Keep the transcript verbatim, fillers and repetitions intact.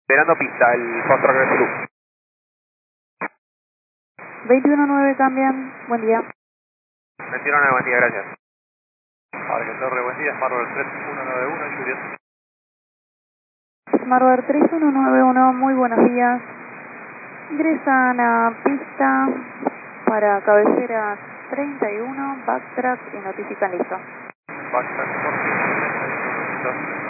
Esperando pista, el Foxtrot Red Blue. veintiuno nueve cambian, buen día. veintiuno nueve, buen día, gracias. Parque Torre, buen día, Smartware tres uno nueve uno, Juliet. Smartware tres uno nueve uno, muy buenos días. Ingresan a pista para cabecera treinta y uno, backtrack y notifican listo. Backtrack por treinta y uno,